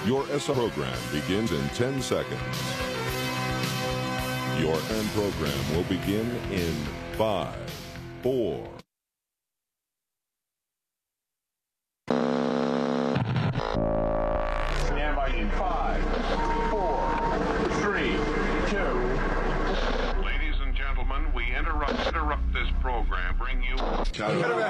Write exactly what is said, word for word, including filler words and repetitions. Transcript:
Your S R program begins in ten seconds. Your end program will begin in five, four. Stand by in five, four, three, two. Ladies and gentlemen, we interrupt interrupt this program. Bring you.